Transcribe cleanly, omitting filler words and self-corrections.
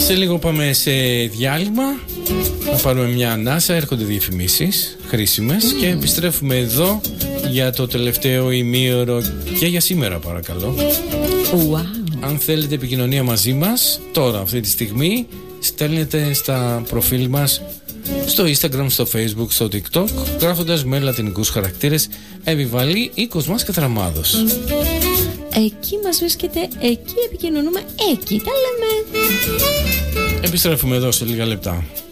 Σε λίγο πάμε σε διάλειμμα. Να πάρουμε μια ανάσα. Έρχονται διαφημίσεις χρήσιμες και επιστρέφουμε εδώ για το τελευταίο ημίωρο και για σήμερα, παρακαλώ. Wow. Αν θέλετε επικοινωνία μαζί μας τώρα αυτή τη στιγμή, στέλνετε στα προφίλ μας στο Instagram, στο Facebook, στο TikTok, γράφοντας με λατινικούς χαρακτήρες Επιβαλή ή Κοσμάς Κατραμάδος. Εκεί μας βρίσκεται, εκεί επικοινωνούμε, εκεί τα λέμε. Επιστρέφουμε εδώ σε λίγα λεπτά.